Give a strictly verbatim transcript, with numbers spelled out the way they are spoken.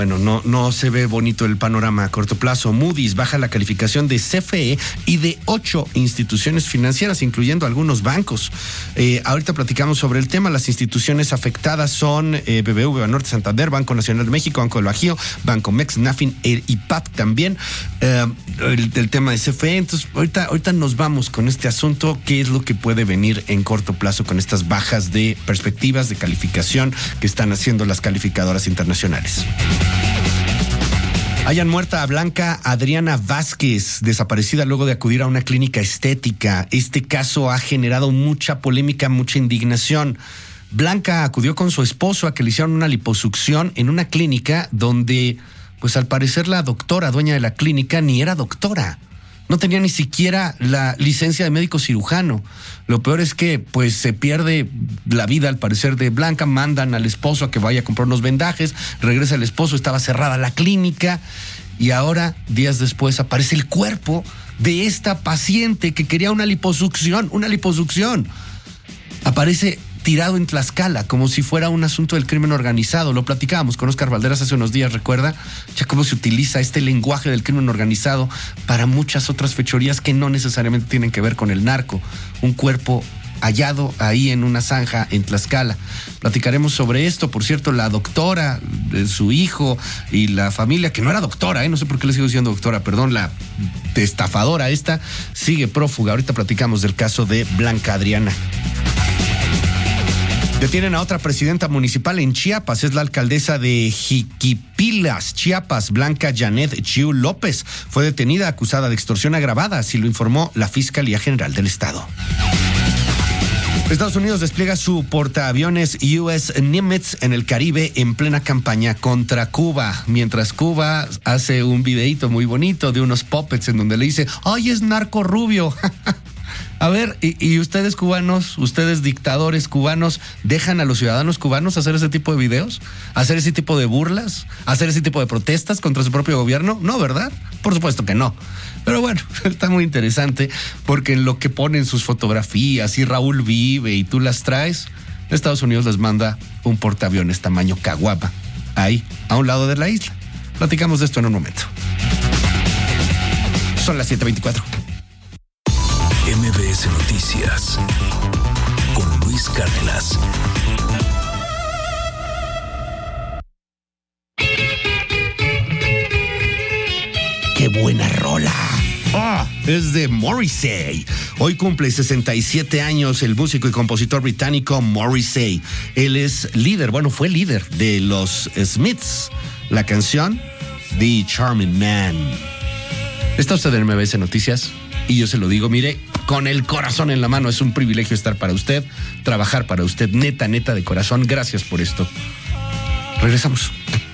Bueno, no, no se ve bonito el panorama a corto plazo. Moody's baja la calificación de C F E y de ocho instituciones financieras, incluyendo algunos bancos. Eh, ahorita platicamos sobre el tema. Las instituciones afectadas son eh, B B V, Banorte, Santander, Banco Nacional de México, Banco del Bajío, Banco Mex, Nafin e I P A P también. Eh, el, el tema de C F E. Entonces, ahorita, ahorita nos vamos con este asunto. ¿Qué es lo que puede venir en corto plazo con estas bajas de perspectivas de calificación que están haciendo las calificadoras internacionales? Hayan muerta a Blanca Adriana Vázquez, desaparecida luego de acudir a una clínica estética. Este caso ha generado mucha polémica, mucha indignación. Blanca acudió con su esposo a que le hicieron una liposucción en una clínica donde, pues al parecer la doctora, dueña de la clínica, ni era doctora. No tenía ni siquiera la licencia de médico cirujano. Lo peor es que pues se pierde la vida al parecer de Blanca. Mandan al esposo a que vaya a comprar unos vendajes. Regresa el esposo, estaba cerrada la clínica. Y ahora, días después, aparece el cuerpo de esta paciente que quería una liposucción. Una liposucción. Aparece tirado en Tlaxcala, como si fuera un asunto del crimen organizado. Lo platicábamos con Oscar Valderas hace unos días, ¿recuerda? Ya cómo se utiliza este lenguaje del crimen organizado para muchas otras fechorías que no necesariamente tienen que ver con el narco. Un cuerpo hallado ahí en una zanja en Tlaxcala. Platicaremos sobre esto. Por cierto, la doctora, su hijo y la familia, que no era doctora, ¿eh? No sé por qué le sigo diciendo doctora, perdón, la estafadora esta, sigue prófuga. Ahorita platicamos del caso de Blanca Adriana. Detienen a otra presidenta municipal en Chiapas. Es la alcaldesa de Jiquipilas, Chiapas, Blanca Janet Chiu López. Fue detenida acusada de extorsión agravada, así lo informó la Fiscalía General del Estado. Estados Unidos despliega su portaaviones U S Nimitz en el Caribe en plena campaña contra Cuba. Mientras Cuba hace un videíto muy bonito de unos puppets en donde le dice, ¡ay, es narco rubio! A ver, y, y ustedes cubanos, ustedes dictadores cubanos, ¿dejan a los ciudadanos cubanos hacer ese tipo de videos? ¿Hacer ese tipo de burlas? ¿Hacer ese tipo de protestas contra su propio gobierno? No, ¿verdad? Por supuesto que no. Pero bueno, está muy interesante porque en lo que ponen sus fotografías y Raúl vive y tú las traes, Estados Unidos les manda un portaaviones tamaño caguama ahí, a un lado de la isla. Platicamos de esto en un momento. Son las siete veinticuatro. M B S Noticias con Luis Cárdenas. ¡Qué buena rola! Oh, es de Morrissey. Hoy cumple sesenta y siete años el músico y compositor británico Morrissey. Él es líder, bueno, fue líder de los Smiths. La canción The Charming Man. Está usted en M B S Noticias y yo se lo digo, mire, con el corazón en la mano. Es un privilegio estar para usted, trabajar para usted, neta, neta de corazón. Gracias por esto. Regresamos.